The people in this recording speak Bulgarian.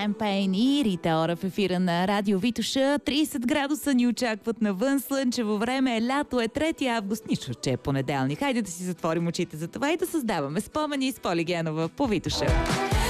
Champagne и Рита Ора в ефира на Радио Витоша. 30 градуса ни очакват навън, слънчево време е, лято е, 3 август, нищо, че е понеделник. Хайде да си затворим очите за това и да създаваме спомени с Поли Генова по Витоша.